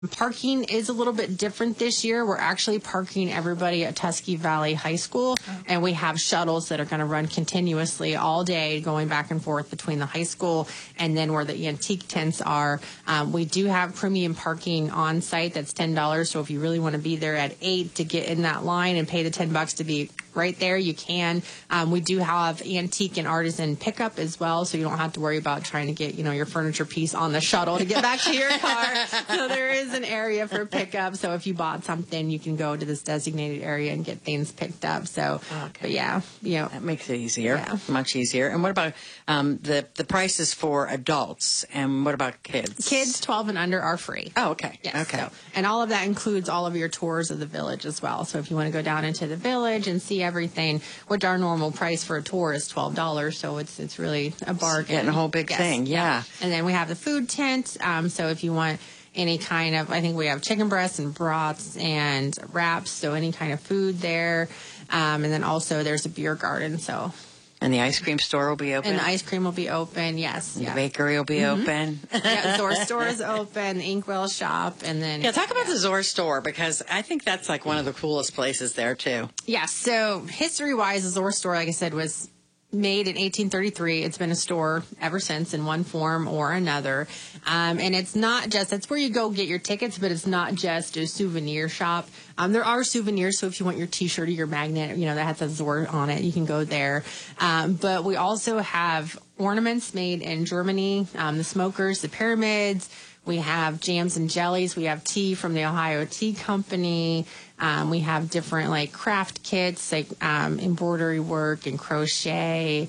Parking is a little bit different this year. We're actually parking everybody at Tusky Valley High School, and we have shuttles that are going to run continuously all day, going back and forth between the high school and then where the antique tents are. We do have premium parking on site that's $10. So if you really want to be there at 8 to get in that line and pay the $10 to be right there, you can. We do have antique and artisan pickup as well, so you don't have to worry about trying to get, your furniture piece on the shuttle to get back to your car. So there is an area for pickup. So if you bought something, you can go to this designated area and get things picked up. So, but yeah, that makes it easier, much easier. And what about the prices for adults? And what about kids? Kids 12 and under are free. Oh, okay. Yes. Okay. So, and all of that includes all of your tours of the village as well. So if you want to go down into the village and see everything, which our normal price for a tour is $12. So it's really a bargain. Getting a whole big thing. Yeah. And then we have the food tent. So if you want any kind of, I think we have chicken breasts and broths and wraps. So any kind of food there. And then also there's a beer garden. So. And the ice cream store will be open? And the ice cream will be open, yes. And the bakery will be open? Yeah, Zor store is open, the Inkwell shop, and then... Yeah, talk about the Zor store, because I think that's like one of the coolest places there, too. Yeah, so history-wise, the Zor store, like I said, was made in 1833. It's been a store ever since in one form or another. And it's not just, that's where you go get your tickets, but it's not just a souvenir shop. There are souvenirs, so if you want your T-shirt or your magnet, that has a Zor on it, you can go there. But we also have ornaments made in Germany, the smokers, the pyramids. We have jams and jellies. We have tea from the Ohio Tea Company. We have different craft kits, embroidery work and crochet.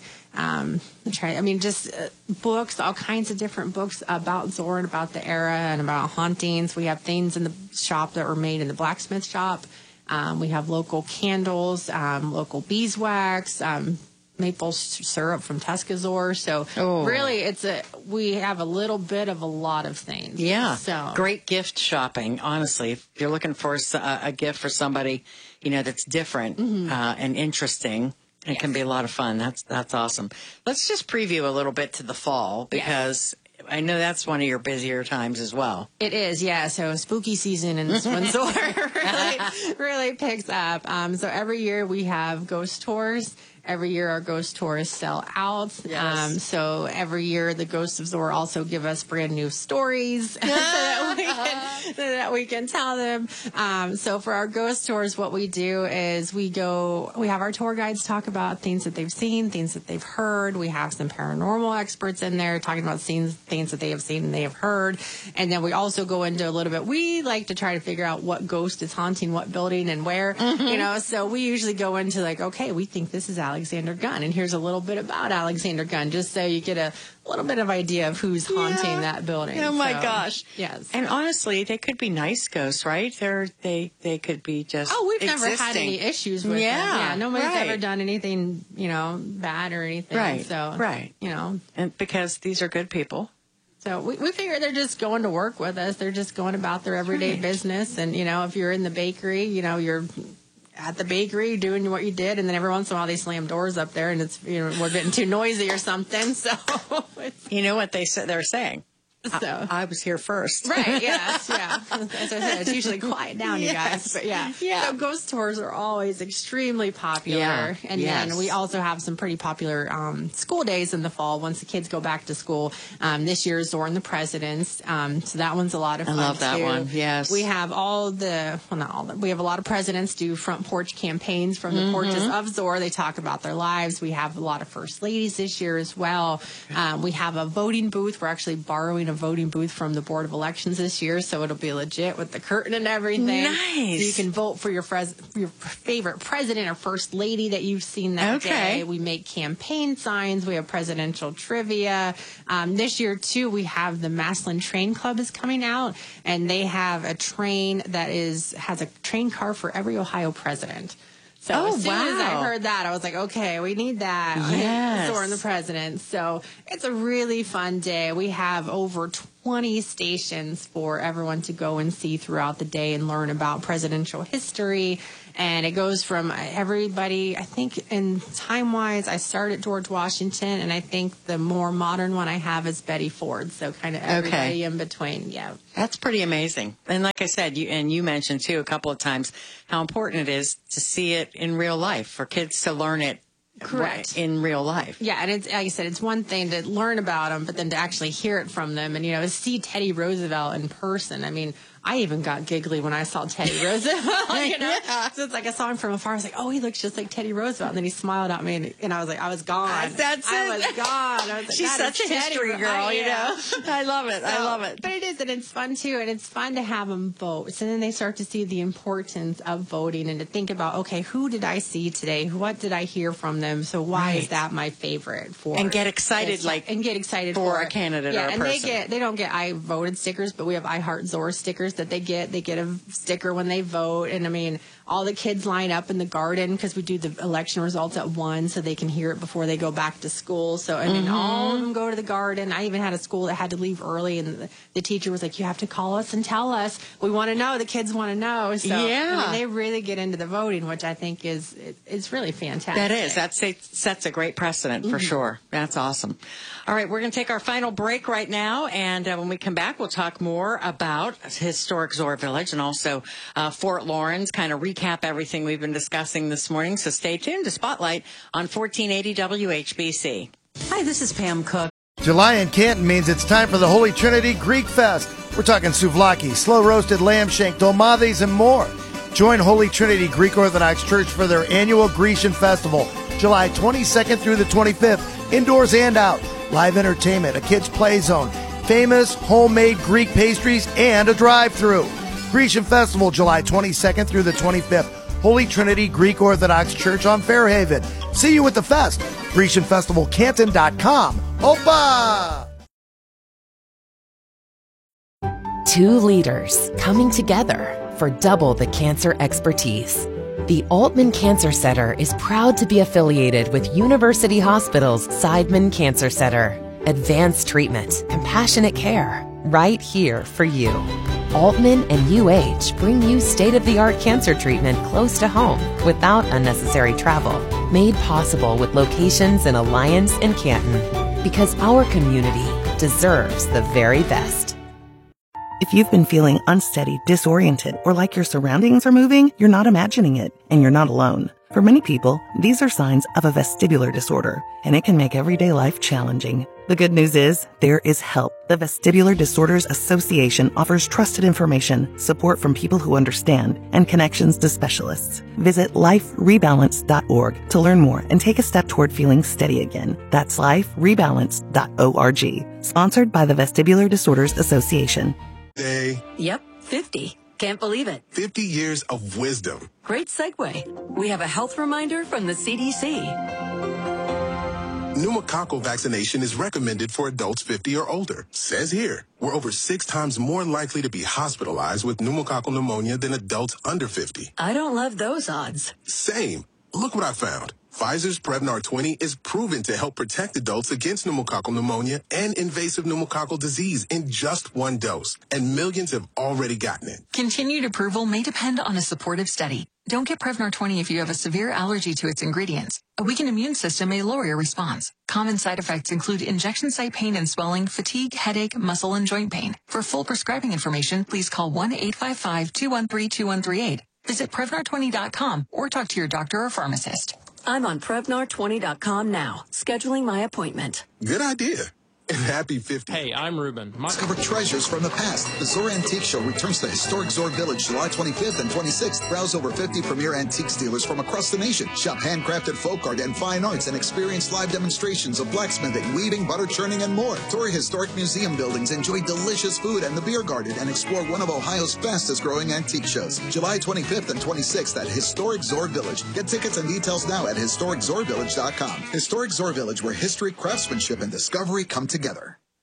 Books, all kinds of different books about Zor and about the era and about hauntings. We have things in the shop that were made in the blacksmith shop. We have local candles, local beeswax, maple syrup from Tuscazor. So really we have a little bit of a lot of things. Yeah. So great gift shopping, honestly. If you're looking for a gift for somebody, that's different and interesting, it can be a lot of fun. That's awesome. Let's just preview a little bit to the fall, because I know that's one of your busier times as well. It is, yeah. So spooky season in this one Zor really picks up. So every year we have ghost tours. Every year our ghost tours sell out. Yes. So every year the ghosts of Zor also give us brand new stories so that we can tell them. So for our ghost tours, what we do is we have our tour guides talk about things that they've seen, things that they've heard. We have some paranormal experts in there talking about things that they have seen and they have heard. And then we also go into a little bit, we like to try to figure out what ghost is haunting what building and where, so we usually go into okay, we think this is Alexander Gunn, and here's a little bit about Alexander Gunn, just so you get a little bit of idea of who's haunting that building. Oh my gosh. Yes. And honestly, they could be nice ghosts, right? They could be just we've existing. never had any issues with them. Yeah, nobody's ever done anything, bad or anything. Right. So, right. And because these are good people. So we figure they're just going to work with us. They're just going about their everyday business. And, if you're in the bakery, you're at the bakery doing what you did, and then every once in a while they slam doors up there and it's, we're getting too noisy or something. So you know what they're saying? So I was here first. Right, yes, yeah. As I said, it's usually quiet down, you guys. But yeah. So ghost tours are always extremely popular. Yeah. And then we also have some pretty popular school days in the fall once the kids go back to school. This year is Zor and the Presidents. So that one's a lot of fun. I love that one, yes. We have we have a lot of presidents do front porch campaigns from the porches of Zor. They talk about their lives. We have a lot of first ladies this year as well. We have a voting booth. We're actually borrowing a voting booth from the Board of Elections this year, so it'll be legit with the curtain and everything. Nice. So you can vote for your favorite president or first lady that you've seen that day. We make campaign signs. We have presidential trivia. This year, too, we have the Maslin Train Club is coming out, and they have a train that has a train car for every Ohio president. So as soon as I heard that, I was like, okay, we need that. Yes. Zor and the President. So it's a really fun day. We have over 20 stations for everyone to go and see throughout the day and learn about presidential history. And it goes from everybody, I think in time-wise, I started at George Washington, and I think the more modern one I have is Betty Ford. So kind of everybody in between, yeah. That's pretty amazing. And like I said, you mentioned, too, a couple of times how important it is to see it in real life, for kids to learn it. Correct. In real life. Yeah, and it's, like I said, it's one thing to learn about them, but then to actually hear it from them and, see Teddy Roosevelt in person. I mean, I even got giggly when I saw Teddy Roosevelt, Yeah. So it's like I saw him from afar. I was like, oh, he looks just like Teddy Roosevelt. And then he smiled at me, and I was like, I was gone. I was gone. I was like, she's such a history girl, I love it. I love it. But it is, and it's fun, too. And it's fun to have them vote. So then they start to see the importance of voting and to think about, okay, who did I see today? What did I hear from them? So why is that my favorite for? And get excited, for a candidate or a person. And they don't get I voted stickers, but we have I Heart Zora stickers that they get. They get a sticker when they vote. And I mean, all the kids line up in the garden because we do the election results at 1 so they can hear it before they go back to school. So, I mean, all of them go to the garden. I even had a school that had to leave early, and the teacher was like, you have to call us and tell us. We want to know. The kids want to know. So, I mean, they really get into the voting, which I think is really fantastic. That is. That sets a great precedent for sure. That's awesome. All right, we're going to take our final break right now, and when we come back, we'll talk more about historic Zora Village and also Fort Laurens, kind of recap everything we've been discussing this morning. So stay tuned to Spotlight on 1480 WHBC. Hi, this is Pam Cook. July in Canton means it's time for the Holy Trinity Greek Fest. We're talking souvlaki, slow-roasted lamb shank, dolmades, and more. Join Holy Trinity Greek Orthodox Church for their annual Grecian Festival, July 22nd through the 25th, indoors and out. Live entertainment, a kids' play zone, famous homemade Greek pastries, and a drive-thru. Grecian Festival, July 22nd through the 25th. Holy Trinity Greek Orthodox Church on Fairhaven. See you at the fest. GrecianFestivalCanton.com. Opa! Two leaders coming together for double the cancer expertise. The Altman Cancer Center is proud to be affiliated with University Hospital's Seidman Cancer Center. Advanced treatment, compassionate care, right here for you. Altman and UH bring you state-of-the-art cancer treatment close to home without unnecessary travel. Made possible with locations in Alliance and Canton. Because our community deserves the very best. If you've been feeling unsteady, disoriented, or like your surroundings are moving, you're not imagining it, and you're not alone. For many people, these are signs of a vestibular disorder, and it can make everyday life challenging. The good news is, there is help. The Vestibular Disorders Association offers trusted information, support from people who understand, and connections to specialists. Visit liferebalance.org to learn more and take a step toward feeling steady again. That's liferebalance.org. Sponsored by the Vestibular Disorders Association. Yep, 50. Can't believe it. 50 years of wisdom. Great segue. We have a health reminder from the CDC. Pneumococcal vaccination is recommended for adults 50 or older. Says here, we're over 6 times more likely to be hospitalized with pneumococcal pneumonia than adults under 50. I don't love those odds. Same. Look what I found. Pfizer's Prevnar 20 is proven to help protect adults against pneumococcal pneumonia and invasive pneumococcal disease in just 1 dose, and millions have already gotten it. Continued approval may depend on a supportive study. Don't get Prevnar 20 if you have a severe allergy to its ingredients. A weakened immune system may lower your response. Common side effects include injection site pain and swelling, fatigue, headache, muscle, and joint pain. For full prescribing information, please call 1-855-213-2138. Visit Prevnar20.com or talk to your doctor or pharmacist. I'm on Prevnar20.com now, scheduling my appointment. Good idea. And happy 50. Hey, I'm Ruben. Discover treasures from the past. The Zora Antique Show returns to historic Zora Village July 25th and 26th. Browse over 50 premier antiques dealers from across the nation. Shop handcrafted folk art and fine arts and experience live demonstrations of blacksmithing, weaving, butter churning, and more. Tour historic museum buildings, enjoy delicious food and the beer garden, and explore one of Ohio's fastest growing antique shows. July 25th and 26th at Historic Zora Village. Get tickets and details now at historiczoravillage.com. Historic Zora Village, where history, craftsmanship, and discovery come together.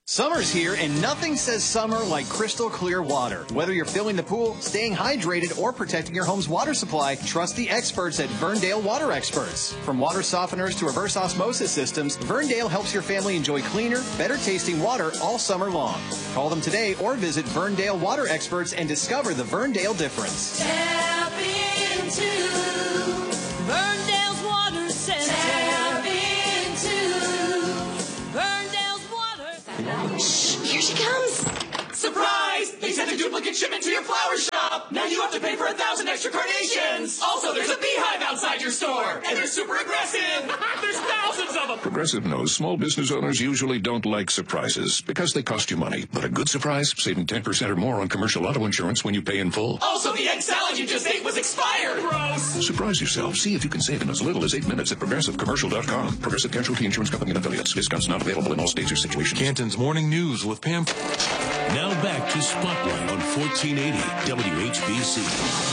Summer's here, and nothing says summer like crystal clear water. Whether you're filling the pool, staying hydrated, or protecting your home's water supply, trust the experts at Verndale Water Experts. From water softeners to reverse osmosis systems, Verndale helps your family enjoy cleaner, better tasting water all summer long. Call them today or visit Verndale Water Experts and discover the Verndale difference. Tap into Verndale's Water Center. Tap into Verndale's Water. Shh, here she comes. Surprise! They sent a duplicate shipment to your flower shop. Now you have to pay for 1,000 extra carnations. Also, there's a beehive outside your store. And they're super aggressive. There's thousands of them. Progressive knows small business owners usually don't like surprises because they cost you money. But a good surprise, saving 10% or more on commercial auto insurance when you pay in full. Also, the egg salad you just ate was expired. Gross. Surprise yourself. See if you can save in as little as 8 minutes at ProgressiveCommercial.com. Progressive Casualty Insurance Company and Affiliates. Discounts not available in all states or situations. Canton's Morning News with Pam. Now back to Spotlight on 1480 WHBC.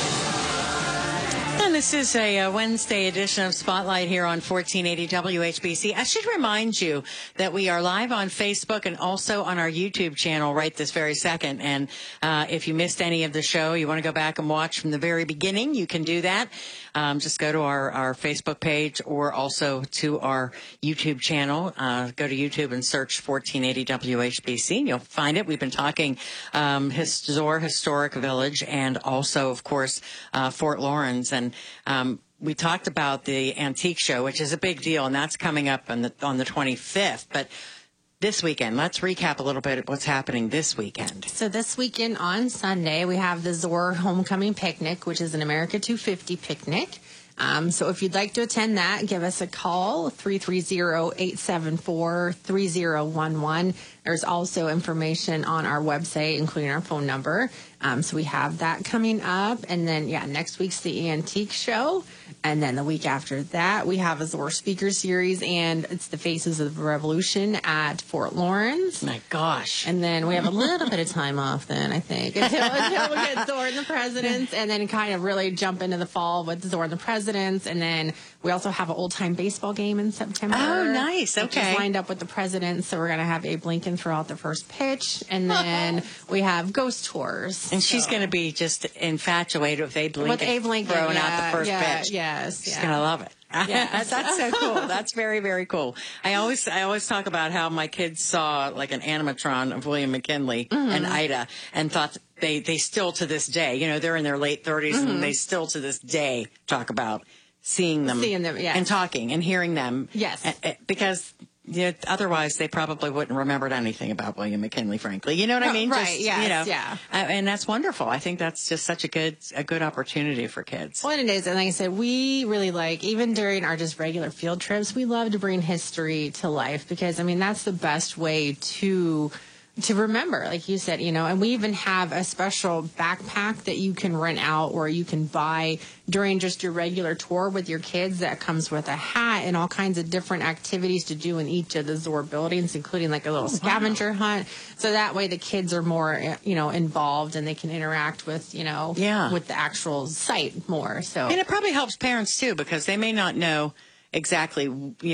And this is a Wednesday edition of Spotlight here on 1480 WHBC. I should remind you that we are live on Facebook and also on our YouTube channel right this very second. And if you missed any of the show, you want to go back and watch from the very beginning, you can do that. Just go to our Facebook page or also to our YouTube channel. Go to YouTube and search 1480 WHBC and you'll find it. We've been talking Zoar Historic Village and also, of course, Fort Laurens. And we talked about the antique show, which is a big deal, and that's coming up on the 25th. But this weekend, let's recap a little bit of what's happening this weekend. So this weekend on Sunday, we have the Zoar Homecoming Picnic, which is an America 250 picnic. So if you'd like to attend that, give us a call, 330-874-3011. There's also information on our website, including our phone number. So we have that coming up. And then, next week's the Antique Show. And then the week after that, we have a Zoar speaker series, and it's the Faces of the Revolution at Fort Laurens. My gosh. And then we have a little bit of time off then, I think, until we get Zoar and the Presidents, and then kind of really jump into the fall with Zoar and the Presidents. And then we also have an old-time baseball game in September. Oh, nice. Okay. Which is lined up with the Presidents, so we're going to have Abe Lincoln throw out the first pitch. And then we have ghost tours. And she's going to be just infatuated with Abe Lincoln, with Abe Lincoln throwing out the first pitch. Yes. She's going to love it. Yes. That's so cool. That's very, very cool. I always talk about how my kids saw like an animatron of William McKinley and Ida and thought they still to this day, they're in their late 30s and they still to this day talk about seeing them yes. and talking and hearing them. Yes. Because otherwise they probably wouldn't remember anything about William McKinley, frankly. You know what I mean? Right, yes, and that's wonderful. I think that's just such a good opportunity for kids. Well, it is. And like I said, we really even during our just regular field trips, we love to bring history to life because, that's the best way to remember, like you said, and we even have a special backpack that you can rent out or you can buy during just your regular tour with your kids that comes with a hat and all kinds of different activities to do in each of the Zoar buildings, including like a little scavenger hunt. So that way the kids are more, involved and they can interact with, with the actual site more. So, and it probably helps parents too, because they may not know exactly,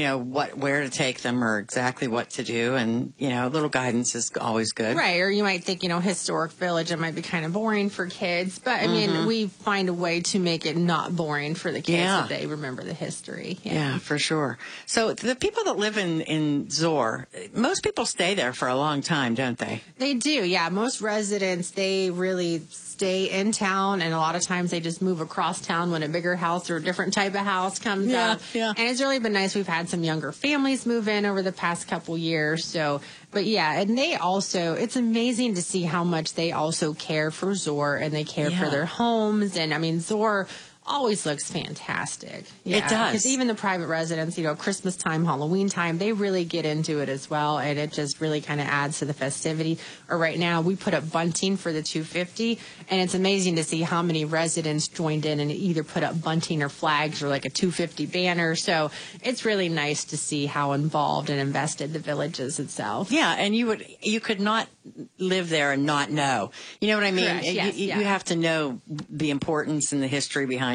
where to take them or exactly what to do. And, a little guidance is always good. Right. Or you might think, historic village, it might be kind of boring for kids. But, we find a way to make it not boring for the kids so they remember the history. Yeah, for sure. So the people that live in Zoar, most people stay there for a long time, don't they? They do, yeah. Most residents, they really stay in town, and a lot of times they just move across town when a bigger house or a different type of house comes up. Yeah. And it's really been nice. We've had some younger families move in over the past couple years. So, but and they also, it's amazing to see how much they also care for Zoar and they care for their homes. And Zoar always looks fantastic. It does. Because even the private residents, Christmas time, Halloween time, they really get into it as well. And it just really kind of adds to the festivity. Or right now, we put up bunting for the 250. And it's amazing to see how many residents joined in and either put up bunting or flags or like a 250 banner. So it's really nice to see how involved and invested the village is itself. Yeah. And you could not live there and not know. You know what I mean? Correct. Yes, you have to know the importance and the history behind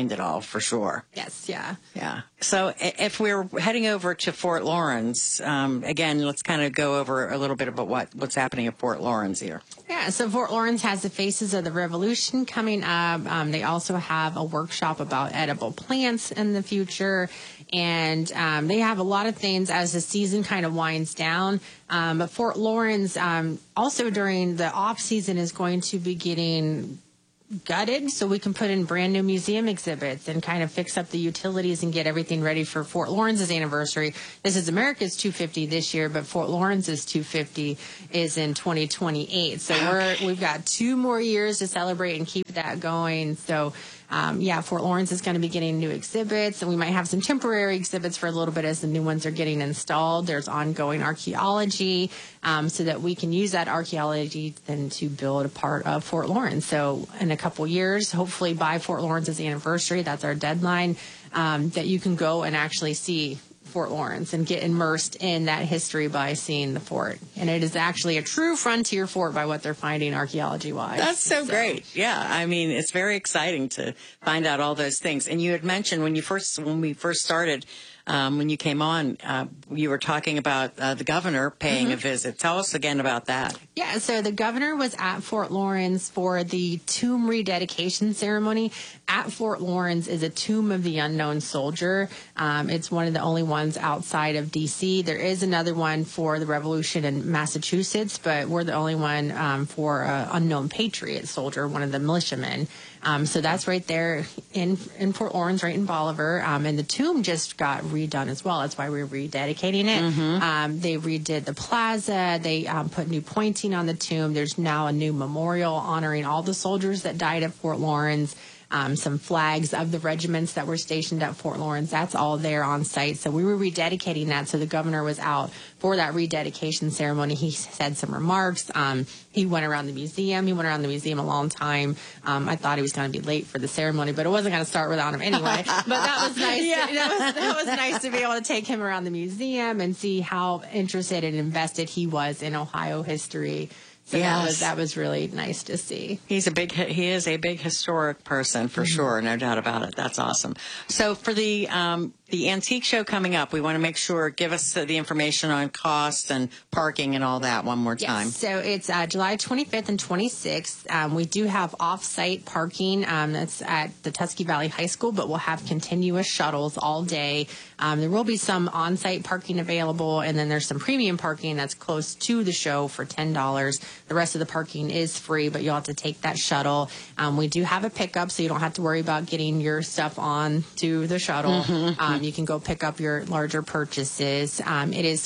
behind it all for sure. Yes, yeah. Yeah. So if we're heading over to Fort Lawrence, again, let's kind of go over a little bit about what's happening at Fort Lawrence here. Yeah, so Fort Lawrence has the Faces of the Revolution coming up. They also have a workshop about edible plants in the future. And they have a lot of things as the season kind of winds down. But Fort Lawrence, also during the off season, is going to be getting gutted so we can put in brand new museum exhibits and kind of fix up the utilities and get everything ready for Fort Lawrence's anniversary. This is America's 250 this year, but Fort Lawrence's 250 is in 2028. So we've got 2 more years to celebrate and keep that going. So Fort Lawrence is going to be getting new exhibits, and we might have some temporary exhibits for a little bit as the new ones are getting installed. There's ongoing archaeology, so that we can use that archaeology then to build a part of Fort Lawrence. So in a couple years, hopefully by Fort Lawrence's anniversary, that's our deadline, that you can go and actually see Fort Lawrence and get immersed in that history by seeing the fort. And it is actually a true frontier fort by what they're finding archaeology-wise. That's so great. Yeah, I mean, it's very exciting to find out all those things. And you had mentioned when we first started, when you came on, you were talking about the governor paying a visit. Tell us again about that. Yeah, so the governor was at Fort Lawrence for the tomb rededication ceremony. At Fort Lawrence is a tomb of the unknown soldier. It's one of the only ones outside of D.C. There is another one for the Revolution in Massachusetts, but we're the only one for unknown patriot soldier, one of the militiamen. So that's right there in Fort Lawrence, right in Bolivar. And the tomb just got redone as well. That's why we're rededicating it. They redid the plaza. They put new pointing on the tomb. There's now a new memorial honoring all the soldiers that died at Fort Lawrence. Some flags of the regiments that were stationed at Fort Lawrence. That's all there on site. So we were rededicating that. So the governor was out for that rededication ceremony. He said some remarks. He went around the museum. He went around the museum a long time. I thought he was going to be late for the ceremony, but it wasn't going to start without him anyway. But that was nice. Yeah. That was nice to be able to take him around the museum and see how interested and invested he was in Ohio history. So that was really nice to see. He is a big historic person for sure, no doubt about it. That's awesome. So for the antique show coming up, we want to make sure, give us the information on cost and parking and all that one more time. Yes, so it's July 25th and 26th. We do have off-site parking. That's at the Tusky Valley High School, but we'll have continuous shuttles all day. There will be some on-site parking available, and then there's some premium parking that's close to the show for $10. The rest of the parking is free, but you'll have to take that shuttle. We do have a pickup, so you don't have to worry about getting your stuff on to the shuttle. You can go pick up your larger purchases. It is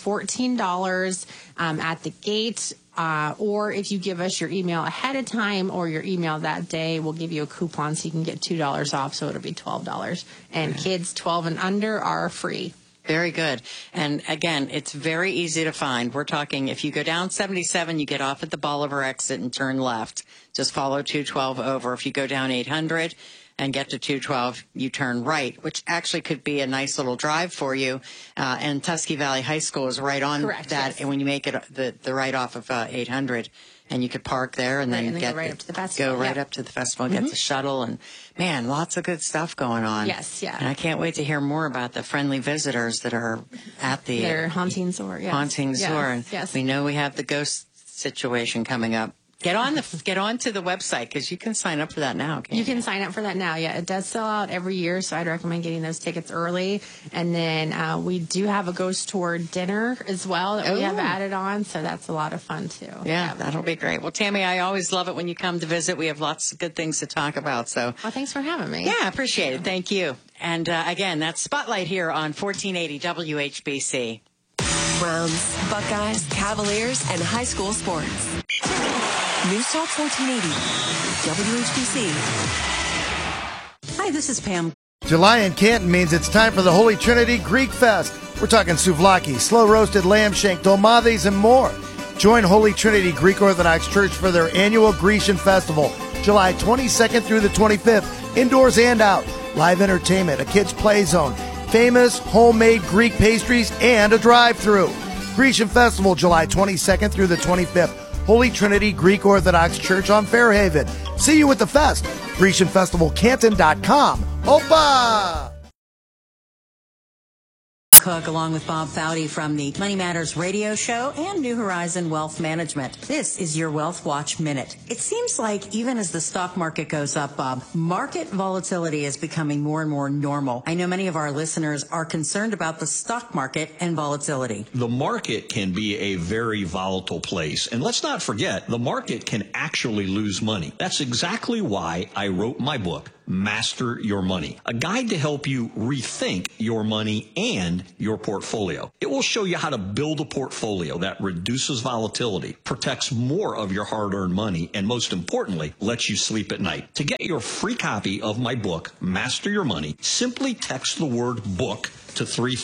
$14 at the gate. Or if you give us your email ahead of time or your email that day, we'll give you a coupon so you can get $2 off, so it'll be $12. And kids 12 and under are free. Very good. And again, it's very easy to find. We're talking, if you go down 77, you get off at the Bolivar exit and turn left. Just follow 212 over. If you go down 800 and get to 212, you turn right, which actually could be a nice little drive for you. And Tusky Valley High School is right on that. Yes. And when you make it the right off of 800, and you could park there and then go right up to the festival. Go right up to the festival, get the shuttle, and man, lots of good stuff going on. Yes, yeah. And I can't wait to hear more about the friendly visitors that are at the They're haunting Zor. Yes. Haunting Zor. Yes. We know we have the ghost situation coming up. Get on to the website, because you can sign up for that now. You can sign up for that now. Yeah, it does sell out every year, so I'd recommend getting those tickets early. And then we do have a ghost tour dinner as well that we have added on, so that's a lot of fun too. Yeah, that'll be great. Well, Tammy, I always love it when you come to visit. We have lots of good things to talk about. So, well, thanks for having me. Yeah, I appreciate it. Thank you. And again, that's Spotlight here on 1480 WHBC. Browns, Buckeyes, Cavaliers, and high school sports. News Talk 1480, WHBC. Hi, this is Pam. July in Canton means it's time for the Holy Trinity Greek Fest. We're talking souvlaki, slow-roasted lamb shank, dolmades, and more. Join Holy Trinity Greek Orthodox Church for their annual Grecian Festival, July 22nd through the 25th, indoors and out. Live entertainment, a kids' play zone, famous homemade Greek pastries, and a drive-thru. Grecian Festival, July 22nd through the 25th. Holy Trinity Greek Orthodox Church on Fairhaven. See you at the fest. GrecianFestivalCanton.com Opa! Cook, along with Bob Foudy from the Money Matters radio show and New Horizon Wealth Management. This is your Wealth Watch Minute. It seems like even as the stock market goes up, Bob, market volatility is becoming more and more normal. I know many of our listeners are concerned about the stock market and volatility. The market can be a very volatile place. And let's not forget, the market can actually lose money. That's exactly why I wrote my book, Master Your Money, a guide to help you rethink your money and your portfolio. It will show you how to build a portfolio that reduces volatility, protects more of your hard-earned money, and most importantly, lets you sleep at night. To get your free copy of my book, Master Your Money, simply text the word book to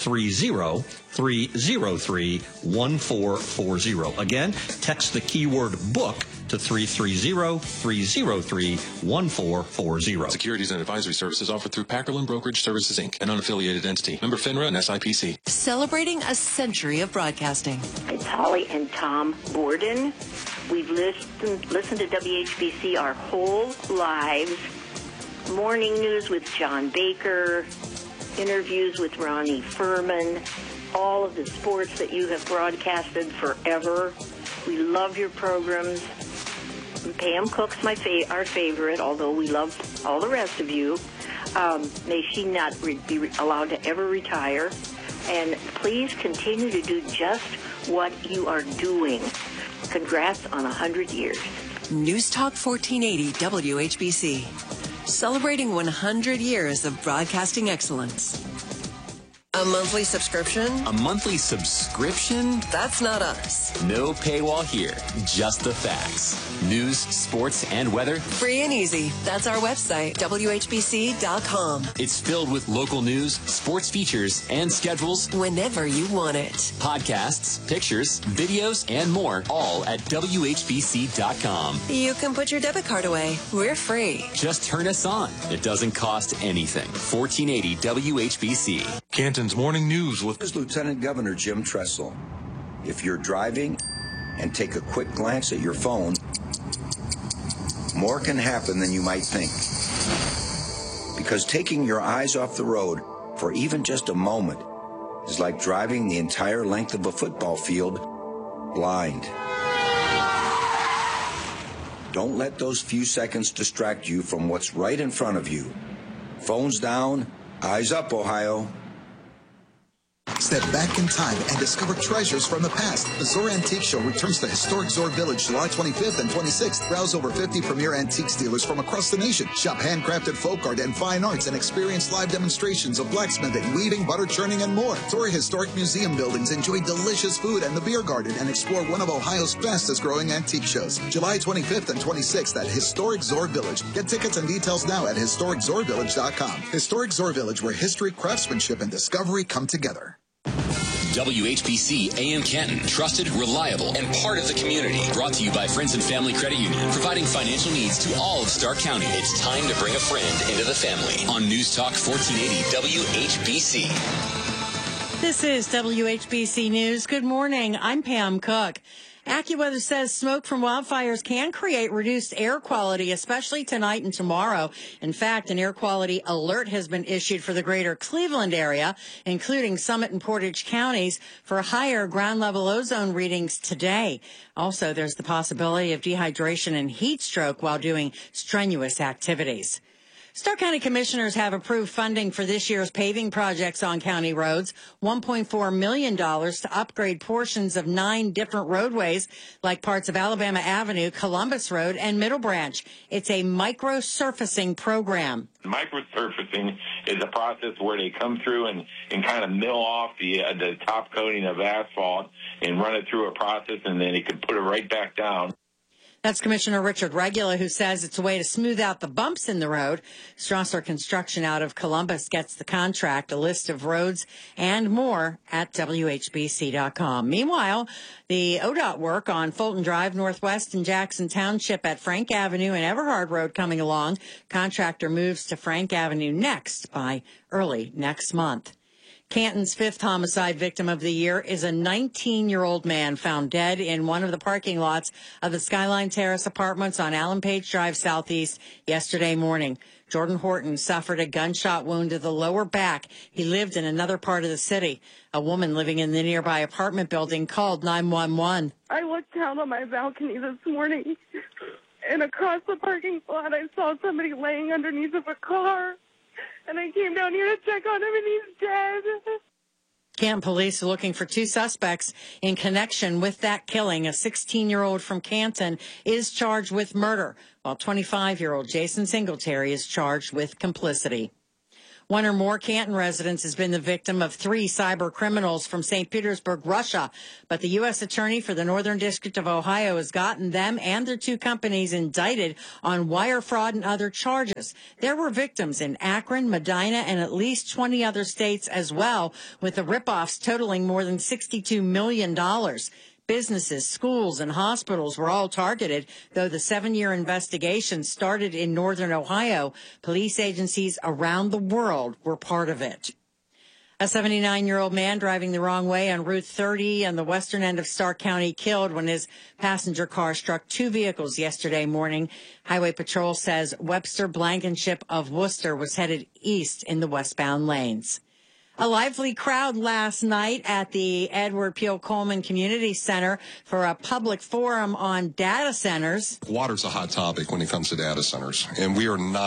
330-303-1440. Again, text the keyword book to 330-303-1440. Securities and advisory services offered through Packerland Brokerage Services, Inc., an unaffiliated entity. Member FINRA and SIPC. Celebrating a century of broadcasting. It's Holly and Tom Borden. We've listened to WHBC our whole lives. Morning news with John Baker, interviews with Ronnie Furman, all of the sports that you have broadcasted forever. We love your programs. Pam Cook's our favorite, although we love all the rest of you. May she not be allowed to ever retire. And please continue to do just what you are doing. Congrats on 100 years. News Talk 1480 WHBC. Celebrating 100 years of broadcasting excellence. A monthly subscription? A monthly subscription? That's not us. No paywall here, just the facts. News, sports, and weather. Free and easy. That's our website, WHBC.com. It's filled with local news, sports features, and schedules. Whenever you want it. Podcasts, pictures, videos, and more, all at WHBC.com. You can put your debit card away. We're free. Just turn us on. It doesn't cost anything. 1480 WHBC. Canton's Morning News with Lieutenant Governor Jim Tressel. If you're driving and take a quick glance at your phone, more can happen than you might think. Because taking your eyes off the road for even just a moment is like driving the entire length of a football field blind. Don't let those few seconds distract you from what's right in front of you. Phones down, eyes up, Ohio. Step back in time and discover treasures from the past. The Zor Antique Show returns to historic Zor Village July 25th and 26th. Browse over 50 premier antiques dealers from across the nation. Shop handcrafted folk art and fine arts and experience live demonstrations of blacksmithing, weaving, butter churning, and more. Tour historic museum buildings, enjoy delicious food and the beer garden, and explore one of Ohio's fastest growing antique shows. July 25th and 26th at Historic Zor Village. Get tickets and details now at historiczorvillage.com. Historic Zor Village, where history, craftsmanship, and discovery come together. WHBC AM Canton, trusted, reliable, and part of the community. Brought to you by Friends and Family Credit Union, providing financial needs to all of Stark County. It's time to bring a friend into the family. On News Talk 1480 WHBC. This is WHBC News. Good morning. I'm Pam Cook. AccuWeather says smoke from wildfires can create reduced air quality, especially tonight and tomorrow. In fact, an air quality alert has been issued for the greater Cleveland area, including Summit and Portage counties, for higher ground level ozone readings today. Also, there's the possibility of dehydration and heat stroke while doing strenuous activities. Stark County commissioners have approved funding for this year's paving projects on county roads, $1.4 million to upgrade portions of 9 different roadways, like parts of Alabama Avenue, Columbus Road, and Middle Branch. It's a microsurfacing program. Microsurfacing is a process where they come through and kind of mill off the top coating of asphalt and run it through a process, and then it can put it right back down. That's Commissioner Richard Regula, who says it's a way to smooth out the bumps in the road. Strasser Construction out of Columbus gets the contract. A list of roads and more at WHBC.com. Meanwhile, the ODOT work on Fulton Drive Northwest and Jackson Township at Frank Avenue and Everhard Road coming along. Contractor moves to Frank Avenue next by early next month. Canton's fifth homicide victim of the year is a 19-year-old man found dead in one of the parking lots of the Skyline Terrace apartments on Allen Page Drive Southeast yesterday morning. Jordan Horton suffered a gunshot wound to the lower back. He lived in another part of the city. A woman living in the nearby apartment building called 911. I looked out on my balcony this morning, and across the parking lot, I saw somebody laying underneath of a car. And I came down here to check on him, and he's dead. Canton police are looking for two suspects in connection with that killing. A 16-year-old from Canton is charged with murder, while 25-year-old Jason Singletary is charged with complicity. One or more Canton residents has been the victim of 3 cyber criminals from St. Petersburg, Russia. But the U.S. Attorney for the Northern District of Ohio has gotten them and their 2 companies indicted on wire fraud and other charges. There were victims in Akron, Medina, and at least 20 other states as well, with the ripoffs totaling more than $62 million. Businesses, schools, and hospitals were all targeted, though the 7-year investigation started in northern Ohio. Police agencies around the world were part of it. A 79-year-old man driving the wrong way on Route 30 on the western end of Stark County killed when his passenger car struck 2 vehicles yesterday morning. Highway Patrol says Webster Blankenship of Worcester was headed east in the westbound lanes. A lively crowd last night at the Edward Peel Coleman Community Center for a public forum on data centers. Water's a hot topic when it comes to data centers, and we are not